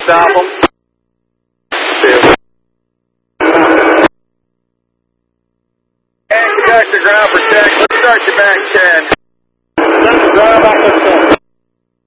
stop them. 2. And conductor ground protect. Let's start your back 10. Ground back to 10.